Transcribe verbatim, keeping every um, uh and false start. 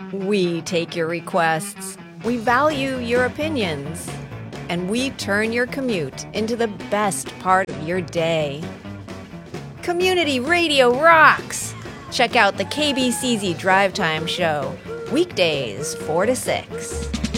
We take your requests. We value your opinions. And we turn your commute into the best part of your day. Community radio rocks! Check out the K B C Z Drive Time Show, weekdays four to six.